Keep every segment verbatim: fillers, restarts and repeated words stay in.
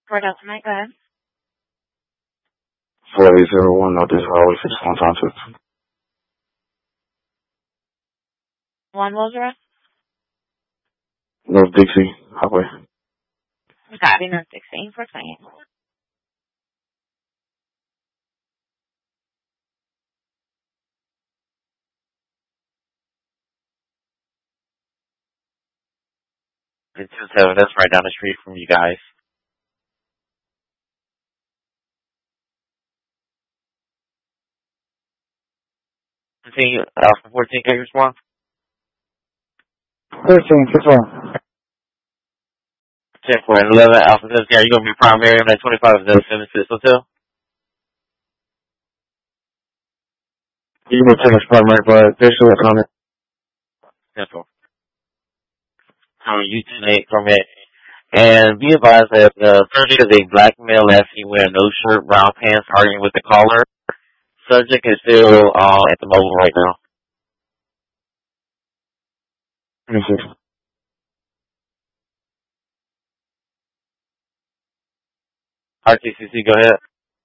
Four Delta Mike, go ahead. four eight zero one, no, this is always six one time two. One, what was the rest? North Dixie Highway. Copy, North Dixie, four twenty. It's two seven, that's right down the street from you guys. Continue, Alpha fourteen, can you respond? thirteen, six one. ten four and eleven, Alpha seventeen, are you going to be primary on that twenty-five of the seven six hotel? You will take us primary, but there's still a comment. ten four. Um, you ten eight from it. And be advised that the subject is a black male asking wearing no shirt, brown pants, arguing with the caller. Subject is still uh, at the mobile right now. twenty-six. R T C C, go ahead.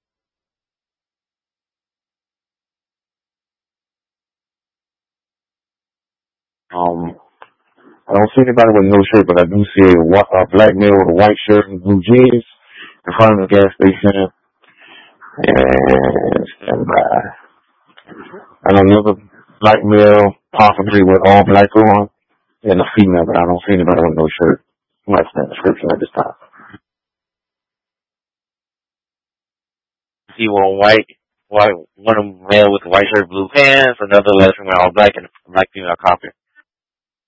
Um, I don't see anybody with no shirt, but I do see a, whi- a black male with a white shirt and blue jeans in front of the gas station. And stand by. And another black male, possibly with all black on, and a female, but I don't see anybody with no shirt. That's that description at this time. See one white, white, one male with white shirt, blue pants, another lesson with all black, and a black female copy.